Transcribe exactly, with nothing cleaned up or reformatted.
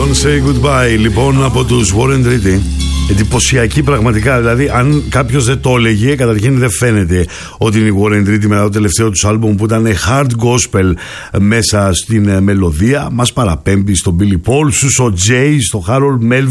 Don't say goodbye, λοιπόν, από τους Warren Treaty. Εντυπωσιακή πραγματικά. Δηλαδή, αν κάποιος δεν το έλεγε, καταρχήν δεν φαίνεται ότι είναι η Warren Treaty μετά το τελευταίο τους άλμπουμ που ήταν hard gospel μέσα στην μελωδία. Μας παραπέμπει στον Billy Paul, στο Jay, στο Harold Melvin.